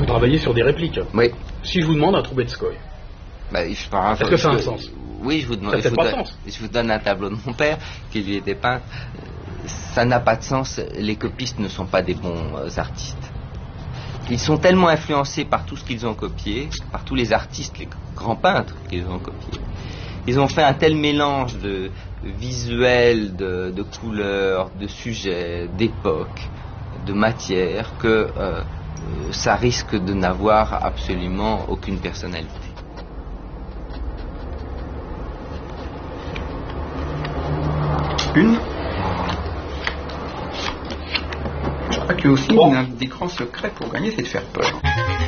travaillez sur des répliques. Oui. Si je vous demande un Troubetskoy, est-ce que ça a un sens? Oui, je vous demande. Je vous donne un tableau de mon père qui lui était peint. Ça n'a pas de sens. Les copistes ne sont pas des bons artistes. Ils sont tellement influencés par tout ce qu'ils ont copié, par tous les artistes, les grands peintres qu'ils ont copiés. Ils ont fait un tel mélange de visuels, de couleurs, de sujets, d'époques, de matières, que ça risque de n'avoir absolument aucune personnalité. Une. Je crois qu'il y a aussi un des grands secrets pour gagner, c'est de faire peur.